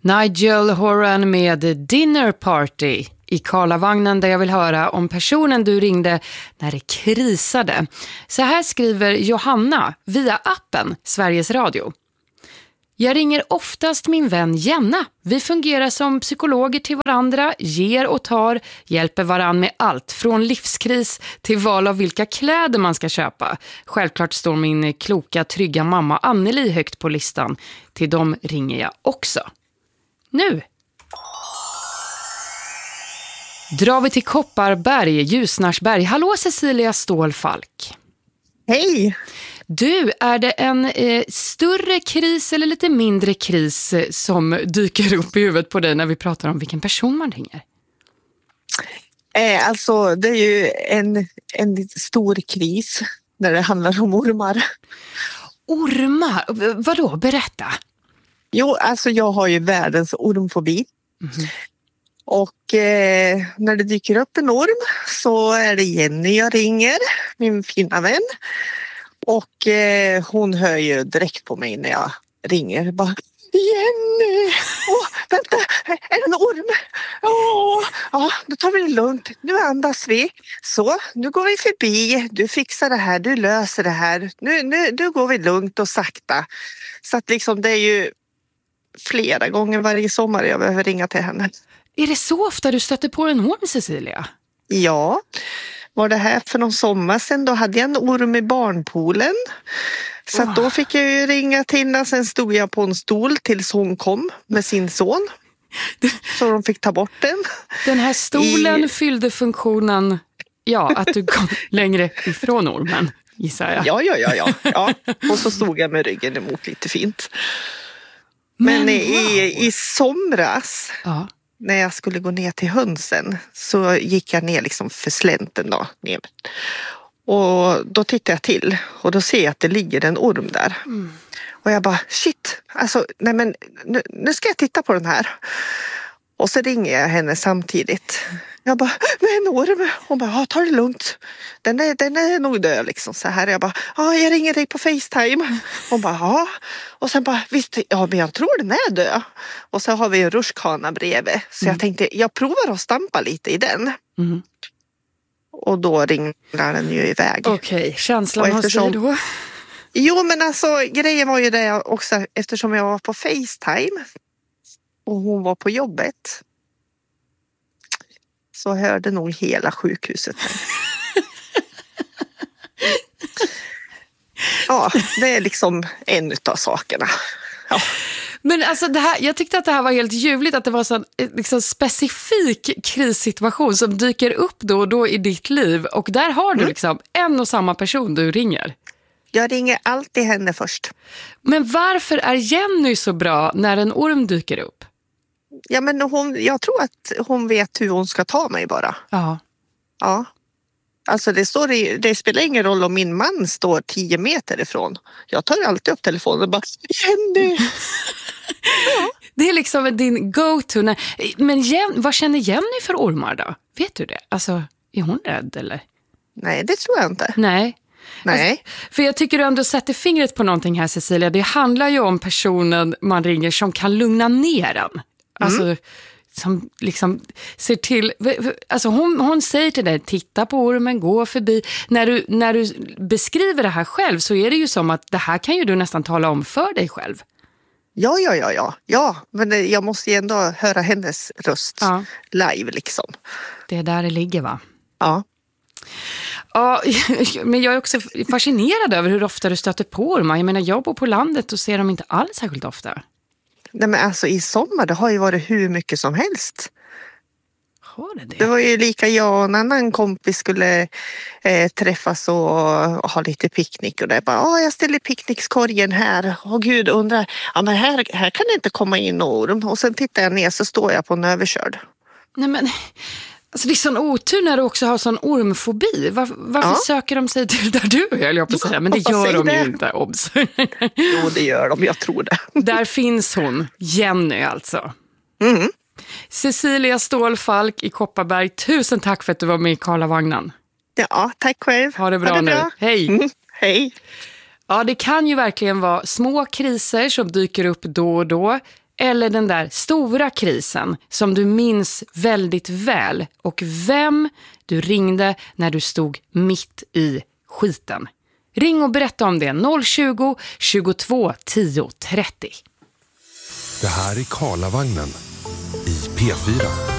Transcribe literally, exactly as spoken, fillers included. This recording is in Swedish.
Nigel Horan med Dinner Party i Karlavagnen, där jag vill höra om personen du ringde när det krisade. Så här skriver Johanna via appen Sveriges Radio. Jag ringer oftast min vän Jenna. Vi fungerar som psykologer till varandra, ger och tar, hjälper varann med allt från livskris till val av vilka kläder man ska köpa. Självklart står min kloka, trygga mamma Anneli högt på listan. Till dem ringer jag också. Nu drar vi till Kopparberg, Ljusnarsberg. Hallå Cecilia Stålfalk. Hej! Du, är det en eh, större kris eller lite mindre kris eh, som dyker upp i huvudet på dig när vi pratar om vilken person man ringer? Eh, alltså det är ju en, en stor kris när det handlar om ormar. Ormar? Vadå? Berätta. Jo, alltså jag har ju världens ormfobi. Mm-hmm. Och eh, när det dyker upp en orm så är det Jenny jag ringer, min fina vän. Och eh, hon hör ju direkt på mig när jag ringer. Bara, Jenny! Åh, vänta, är det en orm? Åh, ja, då tar vi det lugnt. Nu andas vi. Så, nu går vi förbi. Du fixar det här, du löser det här. Nu, nu, nu går vi lugnt och sakta. Så att liksom det är ju flera gånger varje sommar jag behöver ringa till henne. Är det så ofta du stöter på en orm, Cecilia? Ja. Var det här för någon sommar sedan, då hade jag en orm i barnpoolen. Så att då fick jag ju ringa till henne. Sen stod jag på en stol tills hon kom med sin son. Så de fick ta bort den. Den här stolen I... fyllde funktionen, ja, att du kom längre ifrån ormen, gissar jag. Ja, ja, ja, ja, ja. Och så stod jag med ryggen emot lite fint. Men, Men i, wow. i somras... Ja. När jag skulle gå ner till hönsen så gick jag ner liksom för slänten då. Ner. Och då tittar jag till och då ser jag att det ligger en orm där. Mm. Och jag bara, shit, alltså, nej men nu, nu ska jag titta på den här. Och så ringer jag henne samtidigt. Jag bara, men en orm. Hon bara, ja, ta det lugnt. Den är, den är nog död liksom så här. Jag bara, ja, jag ringer dig på FaceTime. Hon bara, ja. Och sen bara, visst, ja men jag tror den är död. Och så har vi en rutschkana bredvid. Så mm. jag tänkte, jag provar att stampa lite i den. Mm. Och då ringde den ju iväg. Okej, okay. Känslan eftersom... hos dig då? Jo, men alltså grejen var ju det också, eftersom jag var på FaceTime och hon var på jobbet, så hörde nog hela sjukhuset. Ja, det är liksom en av sakerna. Ja. Men alltså det här, jag tyckte att det här var helt ljuvligt, att det var en liksom specifik krissituation som dyker upp då och då i ditt liv. Och där har du mm. liksom en och samma person du ringer. Jag ringer alltid henne först. Men varför är Jenny så bra när en orm dyker upp? Ja, men hon, jag tror att hon vet hur hon ska ta mig bara. Ja. Ja. Alltså det, står i, det spelar ingen roll om min man står tio meter ifrån. Jag tar alltid upp telefonen och bara, Jenny! Ja. Det är liksom din go-to. Men Jen, vad känner Jenny för ormar då? Vet du det? Alltså, är hon rädd eller? Nej, det tror jag inte. Nej. Nej. Alltså, för jag tycker du ändå sätter fingret på någonting här, Cecilia. Det handlar ju om personen man ringer som kan lugna ner en. Alltså, mm. som liksom ser till... Alltså hon, hon säger till dig, titta på ormen, gå förbi. När du, när du beskriver det här själv så är det ju som att det här kan ju du nästan tala om för dig själv. Ja, ja, ja, ja. Ja, men jag måste ju ändå höra hennes röst ja. live liksom. Det är där det ligger, va? Ja. Ja, men jag är också fascinerad över hur ofta du stöter på ormar. Jag menar, jag bor på landet och ser dem inte alls särskilt ofta. Nej, men alltså i sommar det har ju varit hur mycket som helst. Har det det? Det var ju lika jag och en annan kompis skulle eh, träffas och, och ha lite picknick. Och det bara, åh jag ställer picknickskorgen här. Åh gud, undrar, ja men här, här kan det inte komma in orm. Och sen tittar jag ner så står jag på en överkörd. Nej men... Alltså det är sån otur när du också har sån ormfobi. Var, varför ja. söker de sig till där du är, jag på att säga. Men det gör de det. ju inte, obs. Jo, det gör de, jag tror det. Där finns hon, Jenny alltså. Mm. Cecilia Stålfalk i Kopparberg, tusen tack för att du var med i Karlavagnen. Ja, tack själv. Ha det bra, ha det nu. Bra. Hej. Mm. Hej. Ja, det kan ju verkligen vara små kriser som dyker upp då och då. eller den där stora krisen som du minns väldigt väl och vem du ringde när du stod mitt i skiten. Ring och berätta om det noll tjugo, tjugotvå, tio, trettio. Det här är Karlavagnen i P fyra.